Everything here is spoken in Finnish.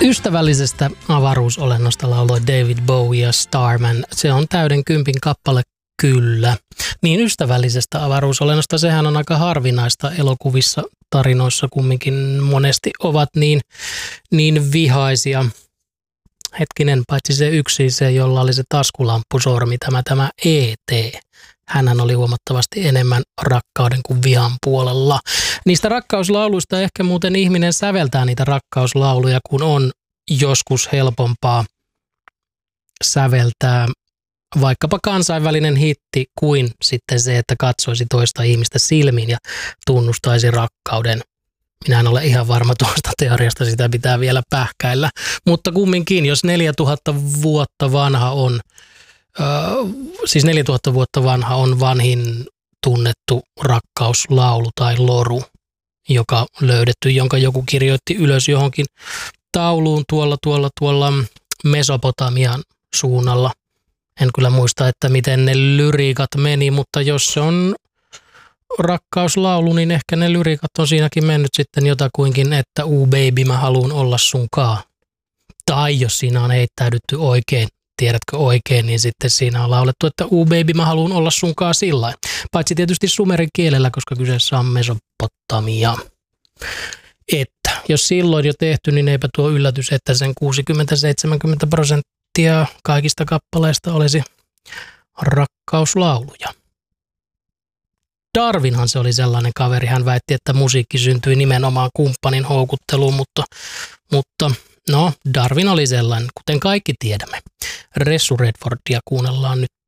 Ystävällisestä avaruusolennosta lauloi David Bowie ja Starman. Se on täyden 10 kappale, kyllä. Niin ystävällisestä avaruusolennosta, sehän on aika harvinaista elokuvissa, tarinoissa kumminkin monesti ovat niin vihaisia. Hetkinen, paitsi se yksi, se jolla oli se taskulampusormi, tämä E.T. Hänhän oli huomattavasti enemmän rakkauden kuin vihan puolella. Niistä rakkauslauluista ehkä muuten ihminen säveltää niitä rakkauslauluja, kun on joskus helpompaa säveltää vaikkapa kansainvälinen hitti kuin sitten se, että katsoisi toista ihmistä silmiin ja tunnustaisi rakkauden. Minä en ole ihan varma tuosta teoriasta, sitä pitää vielä pähkäillä. Mutta kumminkin, jos 4000 vuotta vanha on, siis 4000 vuotta vanha on vanhin tunnettu rakkauslaulu tai loru, joka löydetty, jonka joku kirjoitti ylös johonkin tauluun tuolla Mesopotamian suunnalla. En kyllä muista, että miten ne lyriikat meni, mutta jos se on rakkauslaulu, niin ehkä ne lyriikat on siinäkin mennyt sitten jotakuinkin, että baby, mä haluun olla sunkaa. Tai jos siinä on heittäydytty oikein, tiedätkö oikein, niin sitten siinä on laulettu, että baby, mä haluun olla sunkaa sillain. Paitsi tietysti sumerin kielellä, koska kyseessä on Mesopotamia. Että jos silloin jo tehty, niin eipä tuo yllätys, että sen 60-70% kaikista kappaleista olisi rakkauslauluja. Darwinhan se oli sellainen kaveri, hän väitti, että musiikki syntyi nimenomaan kumppanin houkutteluun, mutta no, Darwin oli sellainen, kuten kaikki tiedämme. Ressu Redfordia kuunnellaan nyt.